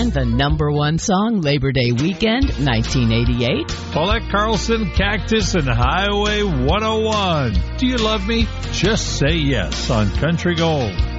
And the #1 song, Labor Day Weekend, 1988. Paulette Carlson, Cactus, and Highway 101. Do you love me? Just say yes on Country Gold.